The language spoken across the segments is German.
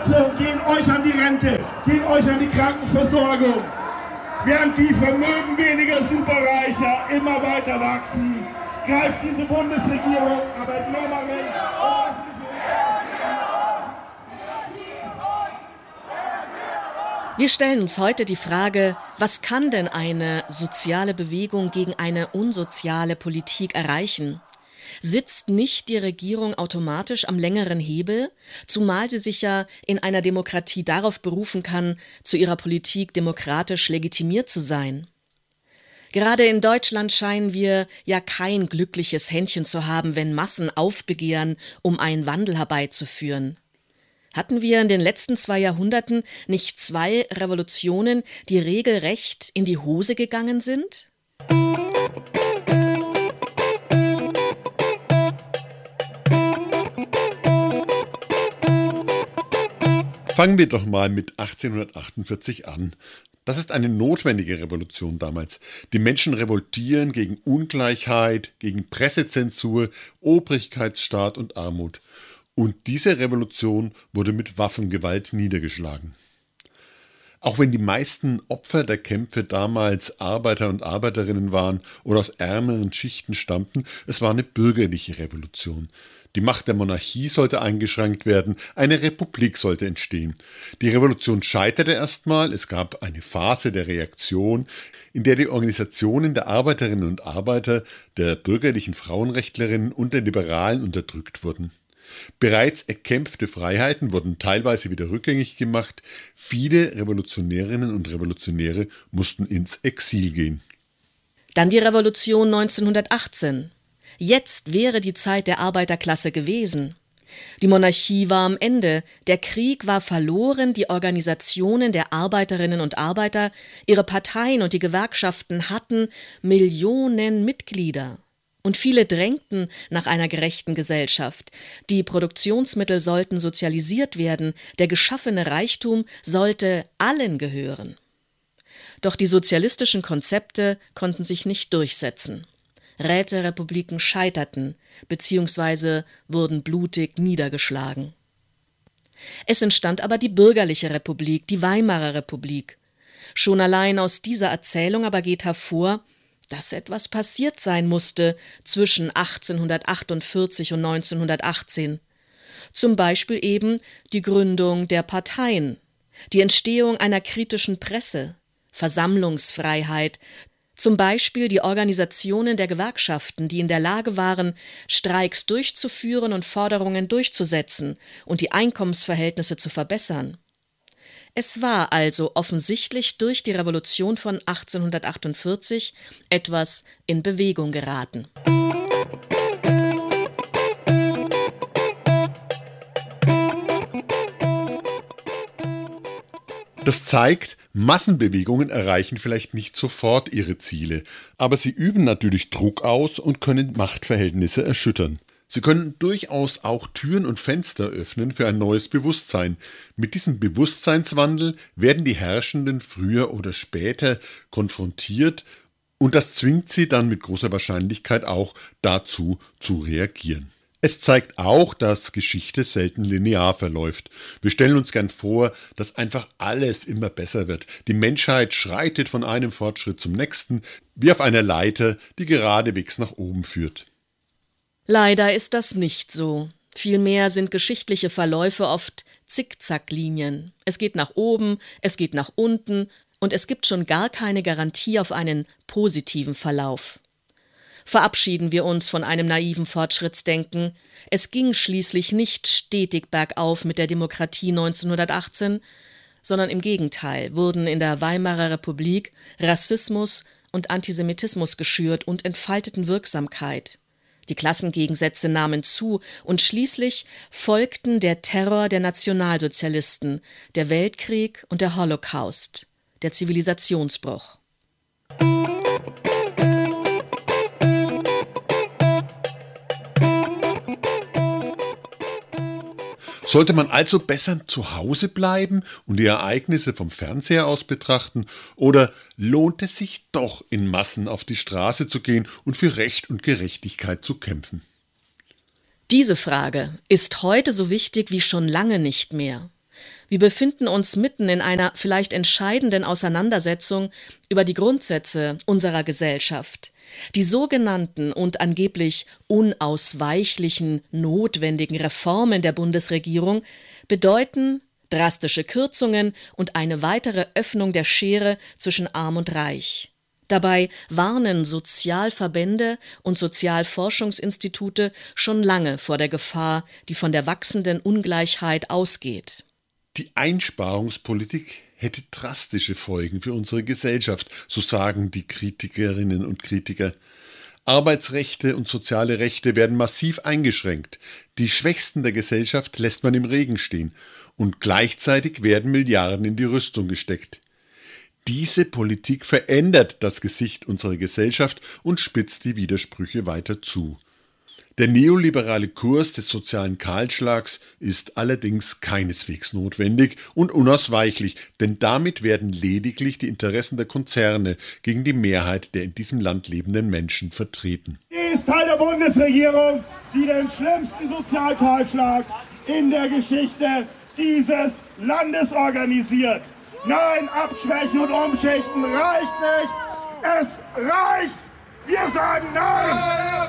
Kürzungen gehen euch an die Rente, gehen euch an die Krankenversorgung. Während die Vermögen weniger Superreicher immer weiter wachsen, greift diese Bundesregierung Arbeitnehmerrecht. Wir stellen uns heute die Frage, was kann denn eine soziale Bewegung gegen eine unsoziale Politik erreichen? Sitzt nicht die Regierung automatisch am längeren Hebel, zumal sie sich ja in einer Demokratie darauf berufen kann, zu ihrer Politik demokratisch legitimiert zu sein? Gerade in Deutschland scheinen wir ja kein glückliches Händchen zu haben, wenn Massen aufbegehren, um einen Wandel herbeizuführen. Hatten wir in den letzten 2 Jahrhunderten nicht 2 Revolutionen, die regelrecht in die Hose gegangen sind? Fangen wir doch mal mit 1848 an. Das ist eine notwendige Revolution damals. Die Menschen revoltieren gegen Ungleichheit, gegen Pressezensur, Obrigkeitsstaat und Armut. Und diese Revolution wurde mit Waffengewalt niedergeschlagen. Auch wenn die meisten Opfer der Kämpfe damals Arbeiter und Arbeiterinnen waren oder aus ärmeren Schichten stammten, es war eine bürgerliche Revolution. Die Macht der Monarchie sollte eingeschränkt werden, eine Republik sollte entstehen. Die Revolution scheiterte erstmal, es gab eine Phase der Reaktion, in der die Organisationen der Arbeiterinnen und Arbeiter, der bürgerlichen Frauenrechtlerinnen und der Liberalen unterdrückt wurden. Bereits erkämpfte Freiheiten wurden teilweise wieder rückgängig gemacht. Viele Revolutionärinnen und Revolutionäre mussten ins Exil gehen. Dann die Revolution 1918. Jetzt wäre die Zeit der Arbeiterklasse gewesen. Die Monarchie war am Ende, der Krieg war verloren, die Organisationen der Arbeiterinnen und Arbeiter, ihre Parteien und die Gewerkschaften hatten Millionen Mitglieder. Und viele drängten nach einer gerechten Gesellschaft. Die Produktionsmittel sollten sozialisiert werden, der geschaffene Reichtum sollte allen gehören. Doch die sozialistischen Konzepte konnten sich nicht durchsetzen. Räterepubliken scheiterten bzw. wurden blutig niedergeschlagen. Es entstand aber die bürgerliche Republik, die Weimarer Republik. Schon allein aus dieser Erzählung aber geht hervor, dass etwas passiert sein musste zwischen 1848 und 1918. Zum Beispiel eben die Gründung der Parteien, die Entstehung einer kritischen Presse, Versammlungsfreiheit, zum Beispiel die Organisationen der Gewerkschaften, die in der Lage waren, Streiks durchzuführen und Forderungen durchzusetzen und die Einkommensverhältnisse zu verbessern. Es war also offensichtlich durch die Revolution von 1848 etwas in Bewegung geraten. Das zeigt, Massenbewegungen erreichen vielleicht nicht sofort ihre Ziele, aber sie üben natürlich Druck aus und können Machtverhältnisse erschüttern. Sie können durchaus auch Türen und Fenster öffnen für ein neues Bewusstsein. Mit diesem Bewusstseinswandel werden die Herrschenden früher oder später konfrontiert und das zwingt sie dann mit großer Wahrscheinlichkeit auch dazu zu reagieren. Es zeigt auch, dass Geschichte selten linear verläuft. Wir stellen uns gern vor, dass einfach alles immer besser wird. Die Menschheit schreitet von einem Fortschritt zum nächsten, wie auf einer Leiter, die geradewegs nach oben führt. Leider ist das nicht so. Vielmehr sind geschichtliche Verläufe oft Zickzacklinien. Es geht nach oben, es geht nach unten und es gibt schon gar keine Garantie auf einen positiven Verlauf. Verabschieden wir uns von einem naiven Fortschrittsdenken. Es ging schließlich nicht stetig bergauf mit der Demokratie 1918, sondern im Gegenteil wurden in der Weimarer Republik Rassismus und Antisemitismus geschürt und entfalteten Wirksamkeit. Die Klassengegensätze nahmen zu und schließlich folgten der Terror der Nationalsozialisten, der Weltkrieg und der Holocaust, der Zivilisationsbruch. Sollte man also besser zu Hause bleiben und die Ereignisse vom Fernseher aus betrachten, oder lohnt es sich doch in Massen auf die Straße zu gehen und für Recht und Gerechtigkeit zu kämpfen? Diese Frage ist heute so wichtig wie schon lange nicht mehr. Wir befinden uns mitten in einer vielleicht entscheidenden Auseinandersetzung über die Grundsätze unserer Gesellschaft. Die sogenannten und angeblich unausweichlichen notwendigen Reformen der Bundesregierung bedeuten drastische Kürzungen und eine weitere Öffnung der Schere zwischen Arm und Reich. Dabei warnen Sozialverbände und Sozialforschungsinstitute schon lange vor der Gefahr, die von der wachsenden Ungleichheit ausgeht. Die Einsparungspolitik hätte drastische Folgen für unsere Gesellschaft, so sagen die Kritikerinnen und Kritiker. Arbeitsrechte und soziale Rechte werden massiv eingeschränkt. Die Schwächsten der Gesellschaft lässt man im Regen stehen. Und gleichzeitig werden Milliarden in die Rüstung gesteckt. Diese Politik verändert das Gesicht unserer Gesellschaft und spitzt die Widersprüche weiter zu. Der neoliberale Kurs des sozialen Kahlschlags ist allerdings keineswegs notwendig und unausweichlich, denn damit werden lediglich die Interessen der Konzerne gegen die Mehrheit der in diesem Land lebenden Menschen vertreten. Die ist Teil der Bundesregierung, die den schlimmsten Sozialkahlschlag in der Geschichte dieses Landes organisiert. Nein, abschwächen und umschichten reicht nicht. Es reicht. Wir sagen Nein!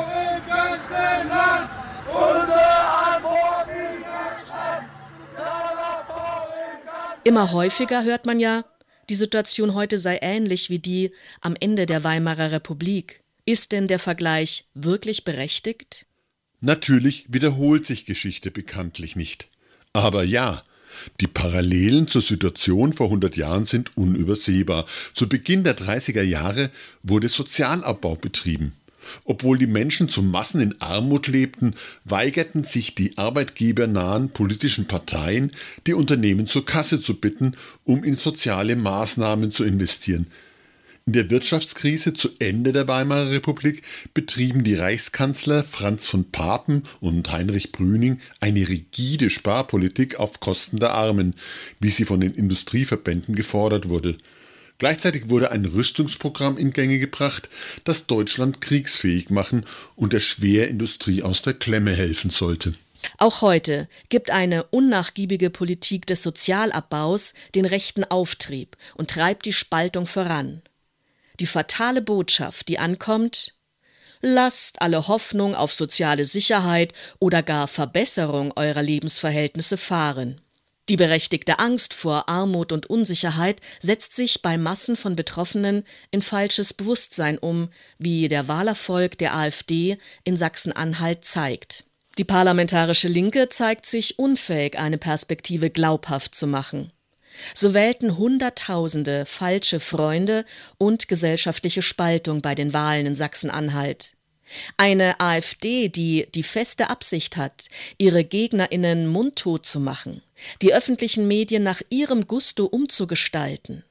Immer häufiger hört man ja, die Situation heute sei ähnlich wie die am Ende der Weimarer Republik. Ist denn der Vergleich wirklich berechtigt? Natürlich wiederholt sich Geschichte bekanntlich nicht. Aber ja, die Parallelen zur Situation vor 100 Jahren sind unübersehbar. Zu Beginn der 30er Jahre wurde Sozialabbau betrieben. Obwohl die Menschen zu Massen in Armut lebten, weigerten sich die arbeitgebernahen politischen Parteien, die Unternehmen zur Kasse zu bitten, um in soziale Maßnahmen zu investieren. In der Wirtschaftskrise zu Ende der Weimarer Republik betrieben die Reichskanzler Franz von Papen und Heinrich Brüning eine rigide Sparpolitik auf Kosten der Armen, wie sie von den Industrieverbänden gefordert wurde. Gleichzeitig wurde ein Rüstungsprogramm in Gänge gebracht, das Deutschland kriegsfähig machen und der Schwerindustrie aus der Klemme helfen sollte. Auch heute gibt eine unnachgiebige Politik des Sozialabbaus den rechten Auftrieb und treibt die Spaltung voran. Die fatale Botschaft, die ankommt: Lasst alle Hoffnung auf soziale Sicherheit oder gar Verbesserung eurer Lebensverhältnisse fahren. Die berechtigte Angst vor Armut und Unsicherheit setzt sich bei Massen von Betroffenen in falsches Bewusstsein um, wie der Wahlerfolg der AfD in Sachsen-Anhalt zeigt. Die parlamentarische Linke zeigt sich unfähig, eine Perspektive glaubhaft zu machen. So wählten Hunderttausende falsche Freunde und gesellschaftliche Spaltung bei den Wahlen in Sachsen-Anhalt. Eine AfD, die die feste Absicht hat, ihre GegnerInnen mundtot zu machen, die öffentlichen Medien nach ihrem Gusto umzugestalten.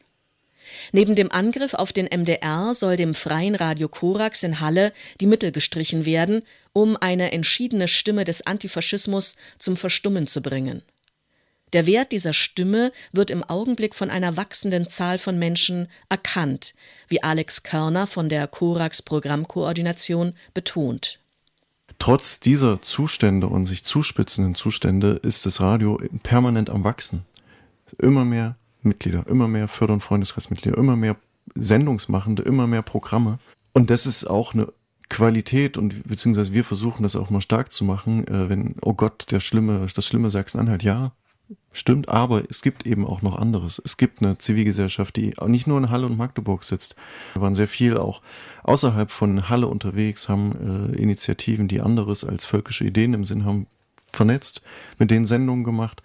Neben dem Angriff auf den MDR soll dem Freien Radio Korax in Halle die Mittel gestrichen werden, um eine entschiedene Stimme des Antifaschismus zum Verstummen zu bringen. Der Wert dieser Stimme wird im Augenblick von einer wachsenden Zahl von Menschen erkannt, wie Alex Körner von der Korax-Programmkoordination betont. Trotz dieser Zustände und sich zuspitzenden Zustände ist das Radio permanent am Wachsen. Immer mehr Mitglieder, immer mehr Förder- und Freundeskreismitglieder, immer mehr Sendungsmachende, immer mehr Programme. Und das ist auch eine Qualität, und beziehungsweise wir versuchen das auch mal stark zu machen, wenn, oh Gott, das schlimme Sachsen-Anhalt, ja, stimmt, aber es gibt eben auch noch anderes. Es gibt eine Zivilgesellschaft, die nicht nur in Halle und Magdeburg sitzt. Wir waren sehr viel auch außerhalb von Halle unterwegs, haben Initiativen, die anderes als völkische Ideen im Sinn haben, vernetzt, mit denen Sendungen gemacht.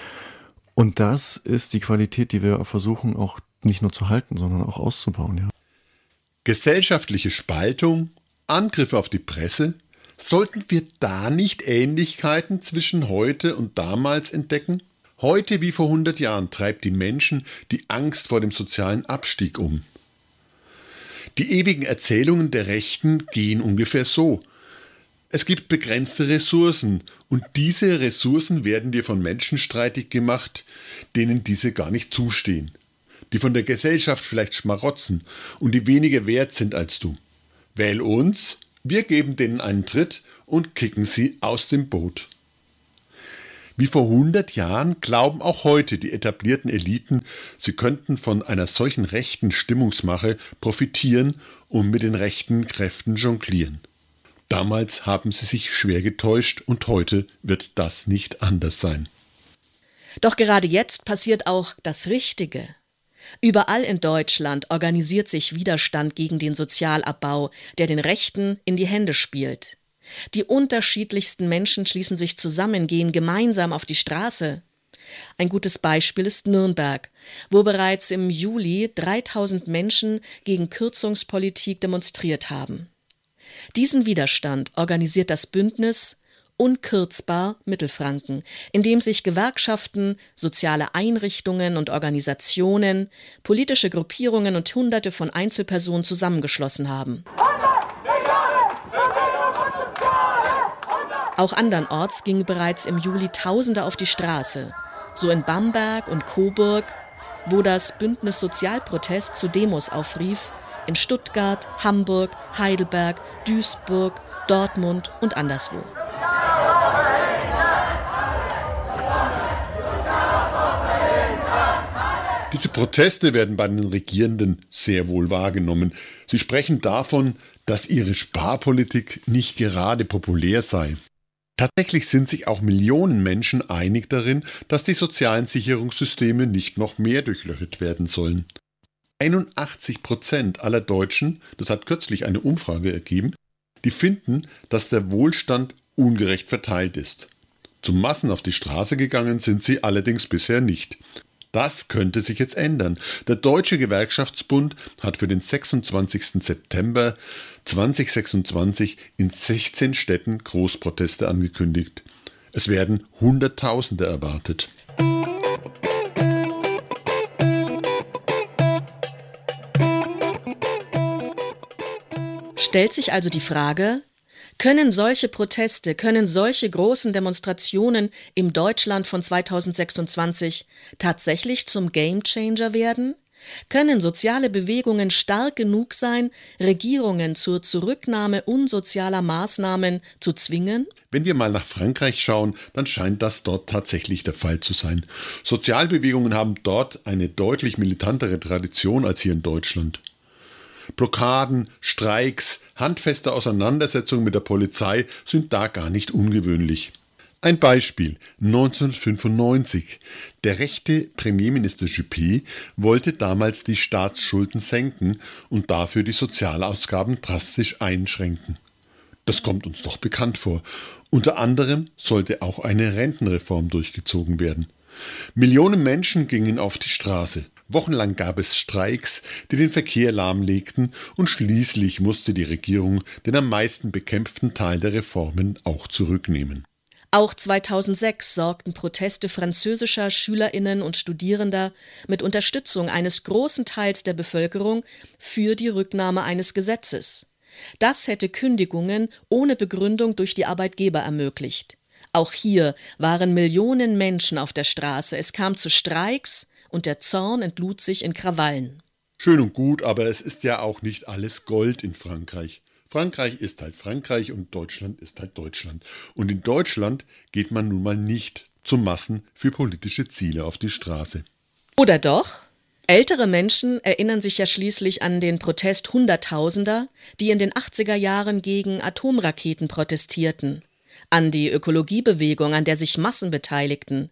Und das ist die Qualität, die wir versuchen auch nicht nur zu halten, sondern auch auszubauen. Ja. Gesellschaftliche Spaltung, Angriffe auf die Presse, sollten wir da nicht Ähnlichkeiten zwischen heute und damals entdecken? Heute wie vor 100 Jahren treibt die Menschen die Angst vor dem sozialen Abstieg um. Die ewigen Erzählungen der Rechten gehen ungefähr so: Es gibt begrenzte Ressourcen und diese Ressourcen werden dir von Menschen streitig gemacht, denen diese gar nicht zustehen, die von der Gesellschaft vielleicht schmarotzen und die weniger wert sind als du. Wähl uns, wir geben denen einen Tritt und kicken sie aus dem Boot. Wie vor 100 Jahren glauben auch heute die etablierten Eliten, sie könnten von einer solchen rechten Stimmungsmache profitieren und mit den rechten Kräften jonglieren. Damals haben sie sich schwer getäuscht und heute wird das nicht anders sein. Doch gerade jetzt passiert auch das Richtige. Überall in Deutschland organisiert sich Widerstand gegen den Sozialabbau, der den Rechten in die Hände spielt. Die unterschiedlichsten Menschen schließen sich zusammen, gehen gemeinsam auf die Straße. Ein gutes Beispiel ist Nürnberg, wo bereits im Juli 3000 Menschen gegen Kürzungspolitik demonstriert haben. Diesen Widerstand organisiert das Bündnis Unkürzbar Mittelfranken, in dem sich Gewerkschaften, soziale Einrichtungen und Organisationen, politische Gruppierungen und Hunderte von Einzelpersonen zusammengeschlossen haben. Auch andernorts gingen bereits im Juli Tausende auf die Straße, so in Bamberg und Coburg, wo das Bündnis Sozialprotest zu Demos aufrief, in Stuttgart, Hamburg, Heidelberg, Duisburg, Dortmund und anderswo. Diese Proteste werden bei den Regierenden sehr wohl wahrgenommen. Sie sprechen davon, dass ihre Sparpolitik nicht gerade populär sei. Tatsächlich sind sich auch Millionen Menschen einig darin, dass die sozialen Sicherungssysteme nicht noch mehr durchlöchert werden sollen. 81% aller Deutschen, das hat kürzlich eine Umfrage ergeben, die finden, dass der Wohlstand ungerecht verteilt ist. Zu Massen auf die Straße gegangen sind sie allerdings bisher nicht. Das könnte sich jetzt ändern. Der Deutsche Gewerkschaftsbund hat für den 26. September 2026 in 16 Städten Großproteste angekündigt. Es werden Hunderttausende erwartet. Stellt sich also die Frage, können solche Proteste, können solche großen Demonstrationen im Deutschland von 2026 tatsächlich zum Gamechanger werden? Können soziale Bewegungen stark genug sein, Regierungen zur Zurücknahme unsozialer Maßnahmen zu zwingen? Wenn wir mal nach Frankreich schauen, dann scheint das dort tatsächlich der Fall zu sein. Sozialbewegungen haben dort eine deutlich militantere Tradition als hier in Deutschland. Blockaden, Streiks, handfeste Auseinandersetzungen mit der Polizei sind da gar nicht ungewöhnlich. Ein Beispiel: 1995. Der rechte Premierminister Juppé wollte damals die Staatsschulden senken und dafür die Sozialausgaben drastisch einschränken. Das kommt uns doch bekannt vor. Unter anderem sollte auch eine Rentenreform durchgezogen werden. Millionen Menschen gingen auf die Straße. Wochenlang gab es Streiks, die den Verkehr lahmlegten, und schließlich musste die Regierung den am meisten bekämpften Teil der Reformen auch zurücknehmen. Auch 2006 sorgten Proteste französischer SchülerInnen und Studierender mit Unterstützung eines großen Teils der Bevölkerung für die Rücknahme eines Gesetzes. Das hätte Kündigungen ohne Begründung durch die Arbeitgeber ermöglicht. Auch hier waren Millionen Menschen auf der Straße. Es kam zu Streiks und der Zorn entlud sich in Krawallen. Schön und gut, aber es ist ja auch nicht alles Gold in Frankreich. Frankreich ist halt Frankreich und Deutschland ist halt Deutschland. Und in Deutschland geht man nun mal nicht zu Massen für politische Ziele auf die Straße. Oder doch? Ältere Menschen erinnern sich ja schließlich an den Protest Hunderttausender, die in den 80er Jahren gegen Atomraketen protestierten, an die Ökologiebewegung, an der sich Massen beteiligten.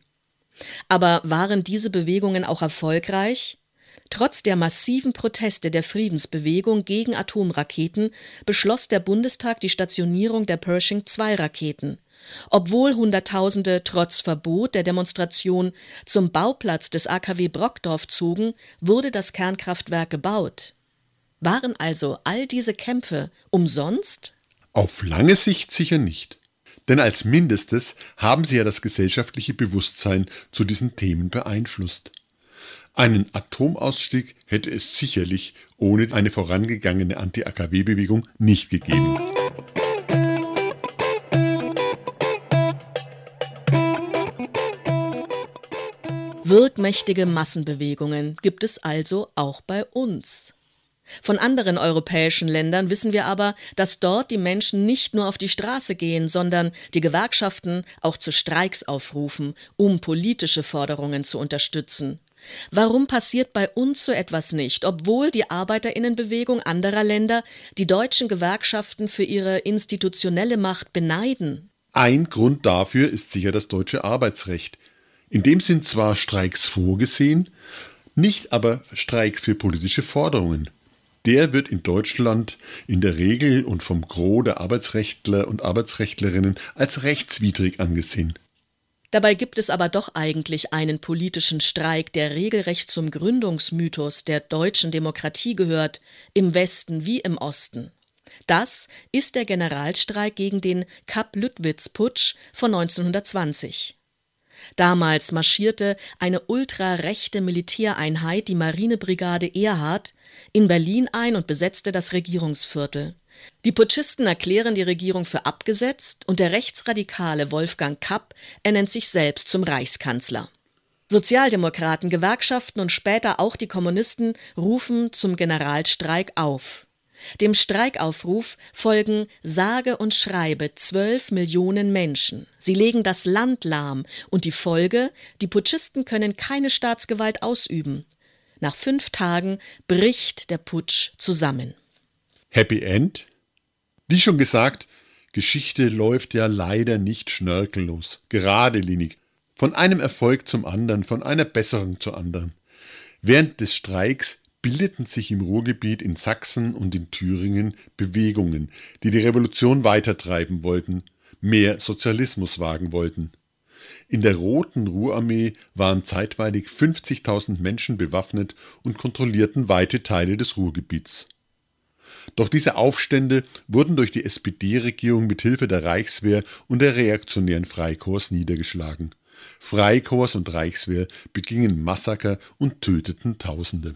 Aber waren diese Bewegungen auch erfolgreich? Trotz der massiven Proteste der Friedensbewegung gegen Atomraketen beschloss der Bundestag die Stationierung der Pershing-2-Raketen. Obwohl Hunderttausende trotz Verbot der Demonstration zum Bauplatz des AKW Brockdorf zogen, wurde das Kernkraftwerk gebaut. Waren also all diese Kämpfe umsonst? Auf lange Sicht sicher nicht. Denn als Mindestes haben sie ja das gesellschaftliche Bewusstsein zu diesen Themen beeinflusst. Einen Atomausstieg hätte es sicherlich ohne eine vorangegangene Anti-AKW-Bewegung nicht gegeben. Wirkmächtige Massenbewegungen gibt es also auch bei uns. Von anderen europäischen Ländern wissen wir aber, dass dort die Menschen nicht nur auf die Straße gehen, sondern die Gewerkschaften auch zu Streiks aufrufen, um politische Forderungen zu unterstützen. Warum passiert bei uns so etwas nicht, obwohl die Arbeiterinnenbewegung anderer Länder die deutschen Gewerkschaften für ihre institutionelle Macht beneiden? Ein Grund dafür ist sicher das deutsche Arbeitsrecht. In dem sind zwar Streiks vorgesehen, nicht aber Streiks für politische Forderungen. Der wird in Deutschland in der Regel und vom Gros der Arbeitsrechtler und Arbeitsrechtlerinnen als rechtswidrig angesehen. Dabei gibt es aber doch eigentlich einen politischen Streik, der regelrecht zum Gründungsmythos der deutschen Demokratie gehört, im Westen wie im Osten. Das ist der Generalstreik gegen den Kapp-Lüttwitz-Putsch von 1920. Damals marschierte eine ultrarechte Militäreinheit, die Marinebrigade Erhard, in Berlin ein und besetzte das Regierungsviertel. Die Putschisten erklären die Regierung für abgesetzt und der rechtsradikale Wolfgang Kapp ernennt sich selbst zum Reichskanzler. Sozialdemokraten, Gewerkschaften und später auch die Kommunisten rufen zum Generalstreik auf. Dem Streikaufruf folgen sage und schreibe 12 Millionen Menschen. Sie legen das Land lahm und die Folge: die Putschisten können keine Staatsgewalt ausüben. Nach 5 Tagen bricht der Putsch zusammen. Happy End? Wie schon gesagt, Geschichte läuft ja leider nicht schnörkellos, geradlinig, von einem Erfolg zum anderen, von einer Besserung zur anderen. Während des Streiks bildeten sich im Ruhrgebiet, in Sachsen und in Thüringen Bewegungen, die die Revolution weitertreiben wollten, mehr Sozialismus wagen wollten. In der Roten Ruhrarmee waren zeitweilig 50.000 Menschen bewaffnet und kontrollierten weite Teile des Ruhrgebiets. Doch diese Aufstände wurden durch die SPD-Regierung mit Hilfe der Reichswehr und der reaktionären Freikorps niedergeschlagen. Freikorps und Reichswehr begingen Massaker und töteten Tausende.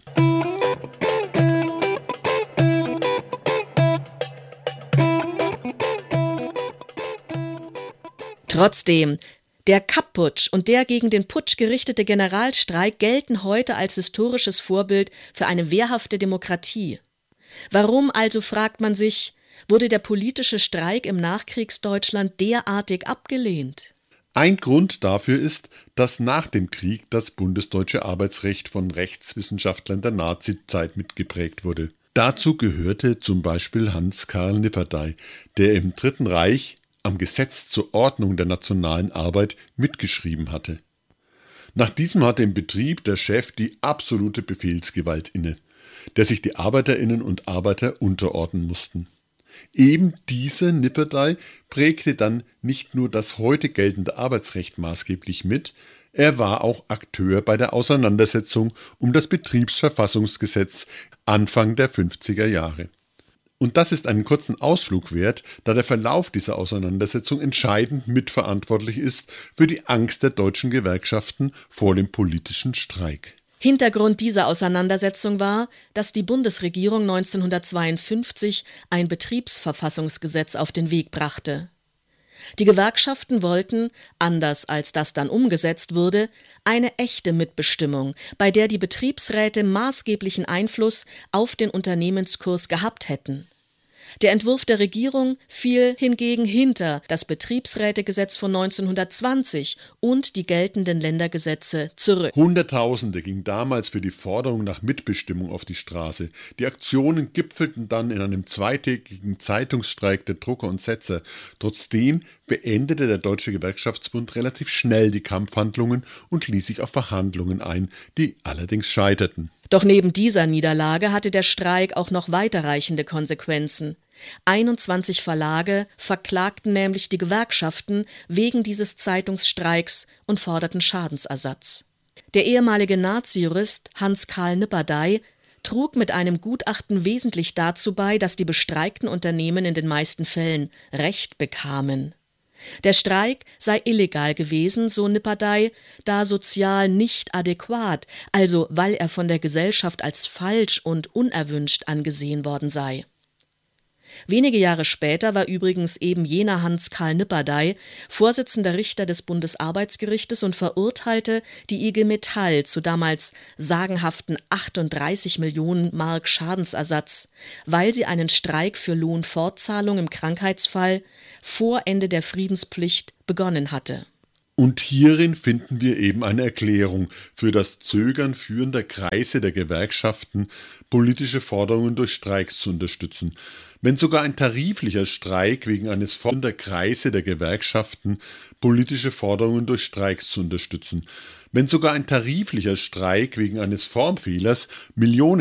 Trotzdem, der Kapp-Putsch und der gegen den Putsch gerichtete Generalstreik gelten heute als historisches Vorbild für eine wehrhafte Demokratie. Warum also, fragt man sich, wurde der politische Streik im Nachkriegsdeutschland derartig abgelehnt? Ein Grund dafür ist, dass nach dem Krieg das bundesdeutsche Arbeitsrecht von Rechtswissenschaftlern der Nazizeit mitgeprägt wurde. Dazu gehörte zum Beispiel Hans Karl Nipperdey, der im Dritten Reich am Gesetz zur Ordnung der nationalen Arbeit mitgeschrieben hatte. Nach diesem hatte im Betrieb der Chef die absolute Befehlsgewalt inne, der sich die Arbeiterinnen und Arbeiter unterordnen mussten. Eben dieser Nipperdey prägte dann nicht nur das heute geltende Arbeitsrecht maßgeblich mit, er war auch Akteur bei der Auseinandersetzung um das Betriebsverfassungsgesetz Anfang der 50er Jahre. Und das ist einen kurzen Ausflug wert, da der Verlauf dieser Auseinandersetzung entscheidend mitverantwortlich ist für die Angst der deutschen Gewerkschaften vor dem politischen Streik. Hintergrund dieser Auseinandersetzung war, dass die Bundesregierung 1952 ein Betriebsverfassungsgesetz auf den Weg brachte. Die Gewerkschaften wollten, anders als das dann umgesetzt wurde, eine echte Mitbestimmung, bei der die Betriebsräte maßgeblichen Einfluss auf den Unternehmenskurs gehabt hätten. Der Entwurf der Regierung fiel hingegen hinter das Betriebsrätegesetz von 1920 und die geltenden Ländergesetze zurück. Hunderttausende gingen damals für die Forderung nach Mitbestimmung auf die Straße. Die Aktionen gipfelten dann in einem zweitägigen Zeitungsstreik der Drucker und Setzer. Trotzdem beendete der Deutsche Gewerkschaftsbund relativ schnell die Kampfhandlungen und ließ sich auf Verhandlungen ein, die allerdings scheiterten. Doch neben dieser Niederlage hatte der Streik auch noch weiterreichende Konsequenzen. 21 Verlage verklagten nämlich die Gewerkschaften wegen dieses Zeitungsstreiks und forderten Schadensersatz. Der ehemalige Nazi-Jurist Hans Karl Nipperdey trug mit einem Gutachten wesentlich dazu bei, dass die bestreikten Unternehmen in den meisten Fällen Recht bekamen. Der Streik sei illegal gewesen, so Nipperdey, da sozial nicht adäquat, also weil er von der Gesellschaft als falsch und unerwünscht angesehen worden sei. Wenige Jahre später war übrigens eben jener Hans Karl Nipperdey Vorsitzender Richter des Bundesarbeitsgerichtes und verurteilte die IG Metall zu damals sagenhaften 38 Millionen Mark Schadensersatz, weil sie einen Streik für Lohnfortzahlung im Krankheitsfall vor Ende der Friedenspflicht begonnen hatte. Und hierin finden wir eben eine Erklärung für das Zögern führender Kreise der Gewerkschaften, politische Forderungen durch Streiks zu unterstützen. Wenn sogar ein tariflicher Streik wegen eines führender Kreise der Gewerkschaften, politische Forderungen durch Streiks zu unterstützen. Wenn sogar ein tariflicher Streik wegen eines Formfehlers Millionen